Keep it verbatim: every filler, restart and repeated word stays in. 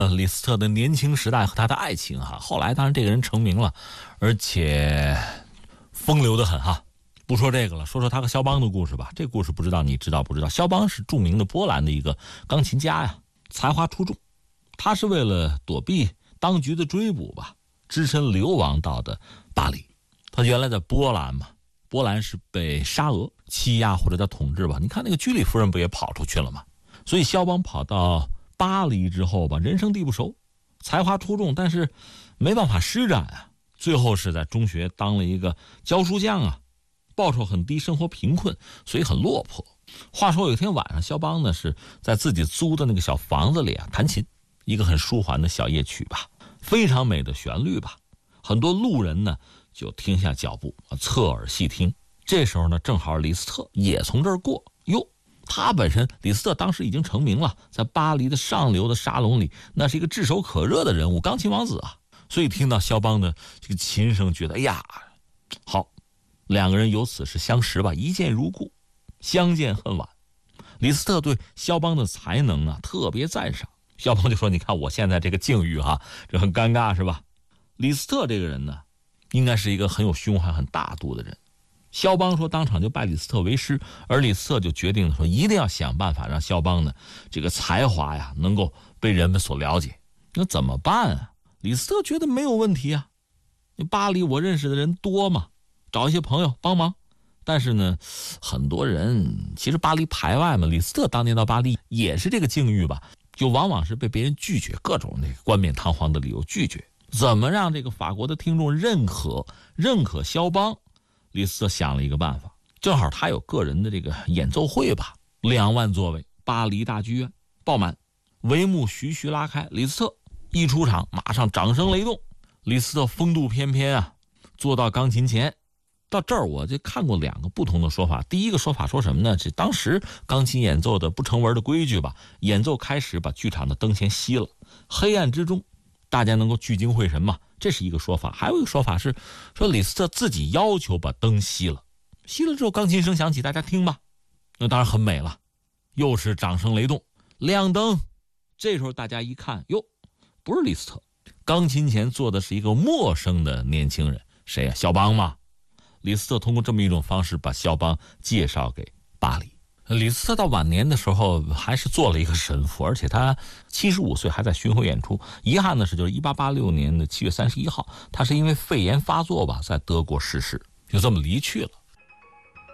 呃，李斯特的年轻时代和他的爱情哈，后来当然这个人成名了，而且风流得很哈。不说这个了，说说他和肖邦的故事吧。这故事不知道你知道不知道？肖邦是著名的波兰的一个钢琴家呀，才华出众。他是为了躲避当局的追捕吧，只身流亡到的巴黎。他原来在波兰嘛，波兰是被沙俄欺压或者叫统治吧。你看那个居里夫人不也跑出去了吗？所以肖邦跑到巴黎之后吧，人生地不熟，才华出众，但是没办法施展啊。最后是在中学当了一个教书匠啊，报酬很低，生活贫困，所以很落魄。话说有一天晚上，肖邦呢是在自己租的那个小房子里啊弹琴，一个很舒缓的小夜曲吧，非常美的旋律吧。很多路人呢就停下脚步，侧耳细听。这时候呢，正好李斯特也从这儿过。哟，他本身李斯特当时已经成名了，在巴黎的上流的沙龙里，那是一个炙手可热的人物，钢琴王子啊。所以听到肖邦的这个琴声，觉得哎呀，好，两个人由此是相识吧，一见如故，相见恨晚。李斯特对肖邦的才能啊特别赞赏，肖邦就说：“你看我现在这个境遇哈，这很尴尬是吧？”李斯特这个人呢，应该是一个很有胸怀、很大度的人。肖邦说当场就拜李斯特为师，而李斯特就决定说一定要想办法让肖邦呢这个才华呀能够被人们所了解。那怎么办啊？李斯特觉得没有问题啊，巴黎我认识的人多嘛，找一些朋友帮忙。但是呢，很多人其实巴黎排外嘛，李斯特当年到巴黎也是这个境遇吧，就往往是被别人拒绝，各种那个冠冕堂皇的理由拒绝。怎么让这个法国的听众认可认可肖邦？李斯特想了一个办法，正好他有个人的这个演奏会吧，两万座位，巴黎大剧院爆满，帷幕徐徐拉开，李斯特一出场马上掌声雷动。李斯特风度翩翩啊，坐到钢琴前。到这儿我就看过两个不同的说法。第一个说法说什么呢？是当时钢琴演奏的不成文的规矩吧，演奏开始把剧场的灯先熄了，黑暗之中大家能够聚精会神嘛，这是一个说法。还有一个说法是说李斯特自己要求把灯熄了，熄了之后钢琴声响起，大家听吧，那当然很美了，又是掌声雷动，亮灯。这时候大家一看，哟，不是李斯特，钢琴前坐的是一个陌生的年轻人，谁呀？肖邦嘛。李斯特通过这么一种方式把肖邦介绍给巴黎。李斯特到晚年的时候还是做了一个神父，而且他七十五岁还在巡回演出。遗憾的是，就是一八八六年的七月三十一号，他是因为肺炎发作吧，在德国逝世，就这么离去了。